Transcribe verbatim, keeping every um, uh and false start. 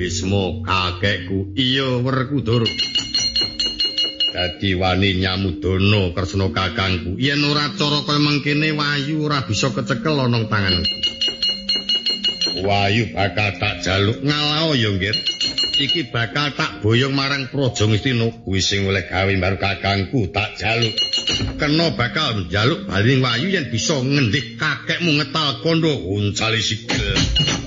Bisma kakekku iya Werkudara. Dadi wani nyamudana kresna kakangku. Yen ora cara kaya mengkene Wayu ora bisa kecekel ana tanganku. Wayu bakal tak jaluk ngalao ya nggih. Iki bakal tak boyong marang Praja Ngastina kuwi sing oleh gawe baru kakangku tak jaluk. Kena bakal njaluk baling Wayu yen bisa ngendih kakekmu ngetal kondo uncali sikil.